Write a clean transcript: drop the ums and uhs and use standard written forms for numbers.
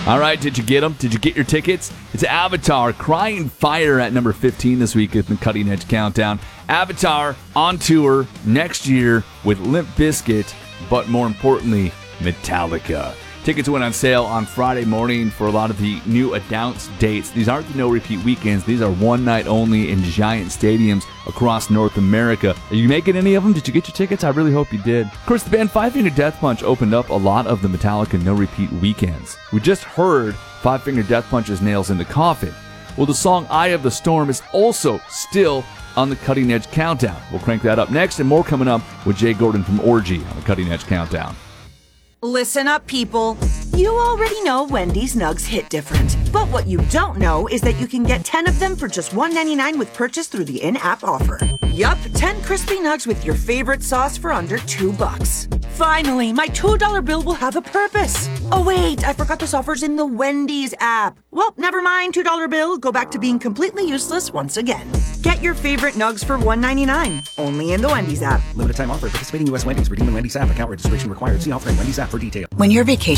All right, did you get them? Did you get your tickets? It's Avatar, Crying Fire at number 15 this week at the Cutting Edge Countdown. Avatar on tour next year with Limp Bizkit, but more importantly, Metallica. Tickets went on sale on Friday morning for a lot of the new announced dates. These aren't the no-repeat weekends. These are one night only in giant stadiums across North America. Are you making any of them? Did you get your tickets? I really hope you did. Of course, the band Five Finger Death Punch opened up a lot of the Metallica no-repeat weekends. We just heard Five Finger Death Punch's Nails in the Coffin. Well, the song Eye of the Storm is also still on the Cutting Edge Countdown. We'll crank that up next, and more coming up with Jay Gordon from Orgy on the Cutting Edge Countdown. Listen up, people. You already know Wendy's Nugs hit different. But what you don't know is that you can get 10 of them for just $1.99 with purchase through the in-app offer. Yup, 10 crispy nugs with your favorite sauce for under $2. Finally, my $2 bill will have a purpose. Oh wait, I forgot this offer's in the Wendy's app. Well, never mind, $2 bill. Go back to being completely useless once again. Get your favorite nugs for $1.99. Only in the Wendy's app. Limited time offer. Participating U.S. Wendy's. Redeem in Wendy's app. Account registration required. See offer in Wendy's app for details. When your vacation